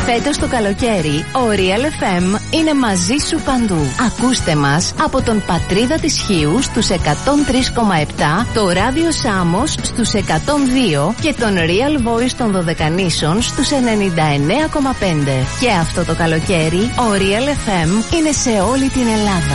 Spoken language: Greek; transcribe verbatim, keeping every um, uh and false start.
Φέτος το καλοκαίρι, ο Real εφ εμ είναι μαζί σου παντού. Ακούστε μας από τον Πατρίδα της Χίου στους εκατόν τρία κόμμα επτά, το Ράδιο Σάμος στους εκατόν δύο και τον Real Voice των Δωδεκανήσων στους ενενήντα εννέα κόμμα πέντε. Και αυτό το καλοκαίρι, ο Real εφ εμ είναι σε όλη την Ελλάδα.